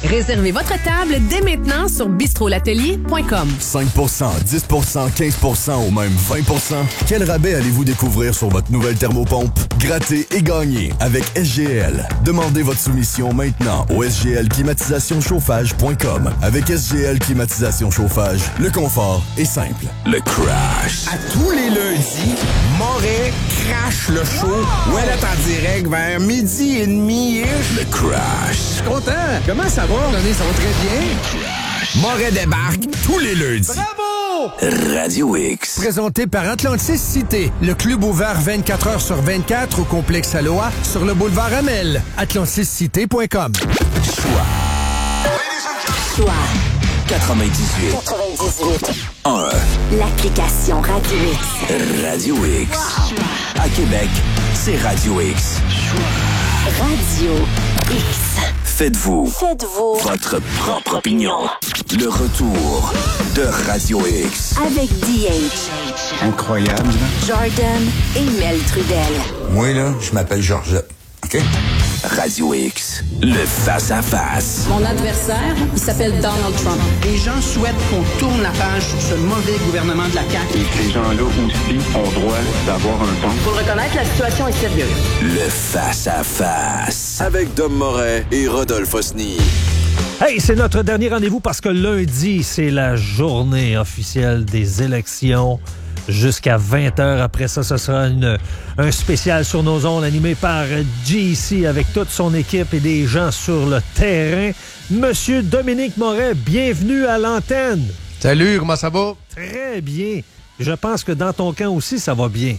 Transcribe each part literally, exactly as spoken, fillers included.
Réservez votre table dès maintenant sur bistrolatelier point com. cinq pour cent, dix pour cent, quinze pour cent ou même vingt pour cent? Quel rabais allez-vous découvrir sur votre nouvelle thermopompe? Grattez et gagnez avec S G L. Demandez votre soumission maintenant au S G L climatisation chauffage point com. Avec S G L climatisation chauffage, le confort est simple. Le crash. À tous les lundis, Moret crash le show. Où elle est en direct vers midi et demi-ish. Le crash. Je suis content. Comment ça va? Donné, ça va très bien. Moret débarque tous les lundis. Bravo! Radio X. Présenté par Atlantis Cité, le club ouvert vingt-quatre heures sur vingt-quatre au complexe Aloha sur le boulevard Amel. atlantis cité point com. Choix. Choix quatre-vingt-dix-huit. quatre-vingt-dix-huit. un. L'application Radio X. Radio X. À Québec, c'est Radio X. Radio X. Faites-vous. Faites-vous. Votre propre opinion. Le retour de Radio X. Avec D H. Incroyable. Jordan et Mel Trudel. Moi, là, je m'appelle Georgette. OK? Radio X. Le face-à-face. Mon adversaire, il s'appelle Donald Trump. Les gens souhaitent qu'on tourne la page sur ce mauvais gouvernement de la C A Q. Et ces gens-là aussi ont droit d'avoir un ton. Faut le reconnaître, la situation est sérieuse. Le face-à-face. Avec Dom Moret et Rodolphe Osny. Hey, c'est notre dernier rendez-vous parce que lundi, c'est la journée officielle des élections. Jusqu'à vingt heures. Après ça, ce sera une, un spécial sur nos ondes animé par G C avec toute son équipe et des gens sur le terrain. Monsieur Dominique Moret, bienvenue à l'antenne. Salut, comment ça va? Très bien. Je pense que dans ton camp aussi, ça va bien.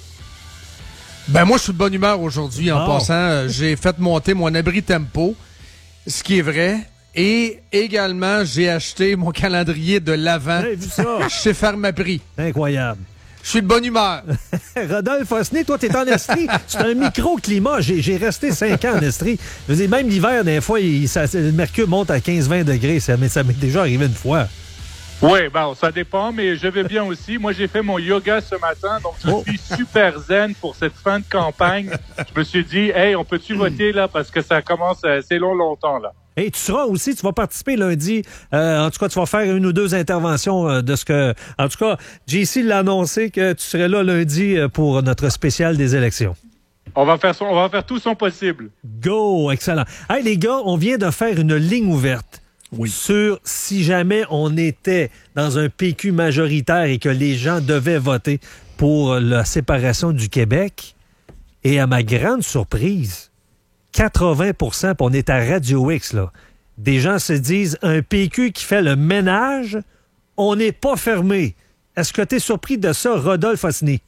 Ben moi, je suis de bonne humeur aujourd'hui. En Oh. passant, j'ai fait monter mon abri tempo, ce qui est vrai. Et également, j'ai acheté mon calendrier de l'Avent J'ai vu ça. chez Pharmaprix. Incroyable. Je suis de bonne humeur. Rodolphe Osny, toi, t'es en Estrie. C'est un micro-climat. J'ai, j'ai resté cinq ans en Estrie. Je veux dire, même l'hiver, des fois, il, ça, le mercure monte à quinze à vingt degrés. Ça, m'est- ça m'est déjà arrivé une fois. Oui, bon, ça dépend, mais je vais bien aussi. Moi, j'ai fait mon yoga ce matin, donc je Oh. suis super zen pour cette fin de campagne. Je me suis dit, hey, on peut-tu voter là, parce que ça commence assez long, longtemps là. Et tu seras aussi, tu vas participer lundi. Euh, en tout cas, tu vas faire une ou deux interventions euh, de ce que... En tout cas, J C l'a annoncé que tu serais là lundi euh, pour notre spécial des élections. On va faire son, on va faire tout son possible. Go! Excellent. Hey, les gars, on vient de faire une ligne ouverte sur si jamais on était dans un P Q majoritaire et que les gens devaient voter pour la séparation du Québec. Et à ma grande surprise, quatre-vingts pour cent, puis on est à Radio X, là. Des gens se disent, un P Q qui fait le ménage, on n'est pas fermé. Est-ce que tu es surpris de ça, Rodolphe Osny?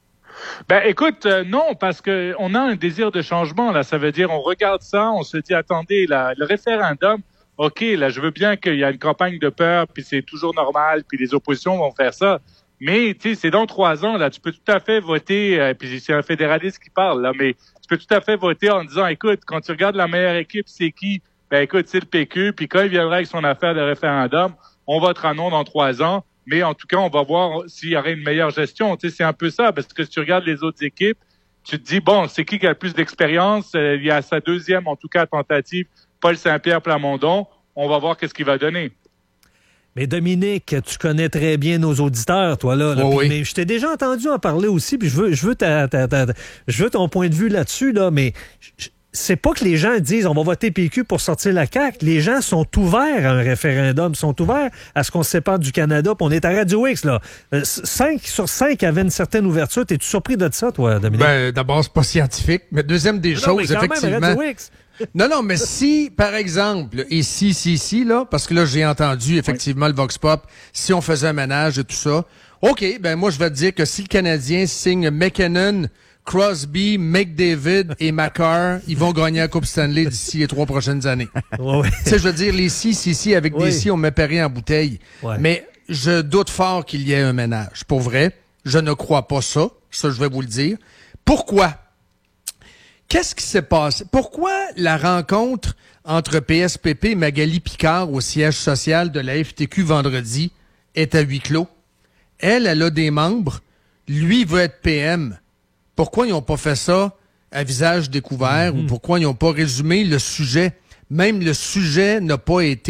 Ben, écoute, euh, non, parce que on a un désir de changement, là. Ça veut dire, on regarde ça, on se dit, attendez, là, le référendum, OK, là, je veux bien qu'il y a une campagne de peur, puis c'est toujours normal, puis les oppositions vont faire ça. Mais, tu sais, c'est dans trois ans, là. Tu peux tout à fait voter, euh, puis c'est un fédéraliste qui parle, là, mais tu peux tout à fait voter en disant, écoute, quand tu regardes la meilleure équipe, c'est qui? Ben, écoute, c'est le P Q, puis quand il viendra avec son affaire de référendum, on votera non dans trois ans. Mais en tout cas, on va voir s'il y aurait une meilleure gestion. Tu sais, c'est un peu ça, parce que si tu regardes les autres équipes, tu te dis, bon, c'est qui qui a le plus d'expérience? Euh, il y a sa deuxième, en tout cas, tentative, Paul Saint-Pierre Plamondon. On va voir qu'est-ce qu'il va donner. Mais Dominique, tu connais très bien nos auditeurs, toi, là. là. Oh, Puis, oui. Mais je t'ai déjà entendu en parler aussi, puis je veux, je veux, ta, ta, ta, ta- je veux ton point de vue là-dessus, là, mais je- c'est pas que les gens disent on va voter P Q pour sortir la C A Q. Les gens sont ouverts à un référendum, sont ouverts à ce qu'on se sépare du Canada, puis on est à Radio X, là. Euh, cinq sur cinq avaient une certaine ouverture. T'es-tu surpris de ça, toi, Dominique? Ben, d'abord, c'est pas scientifique. Mais deuxième des Non, choses, mais quand même, effectivement. Radio X. Non, non, mais si, par exemple, et si, si, si, là, parce que là, j'ai entendu effectivement le Vox Pop, si on faisait un ménage et tout ça, OK, ben moi, je vais te dire que si le Canadien signe McKinnon, Crosby, McDavid et Makar, ils vont gagner la Coupe Stanley d'ici les trois prochaines années. Ouais. Tu sais, je veux dire, les si, si, si, avec Oui. des si, on met pas rien en bouteille. Ouais. Mais je doute fort qu'il y ait un ménage. Pour vrai, je ne crois pas ça. Ça, je vais vous le dire. Pourquoi? Qu'est-ce qui s'est passé? Pourquoi la rencontre entre P S P P et Magali Picard au siège social de la F T Q vendredi est à huis clos? Elle, elle a des membres. Lui veut être P M. Pourquoi ils n'ont pas fait ça à visage découvert, mm-hmm. ou pourquoi ils n'ont pas résumé le sujet? Même le sujet n'a pas été